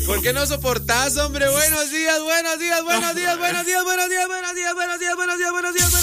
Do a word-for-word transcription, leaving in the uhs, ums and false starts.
¿Por qué no soportás, hombre? Buenos días, buenos días, buenos días, buenos días, buenos días, buenos días, buenos días, buenos días, buenos días, buenos días.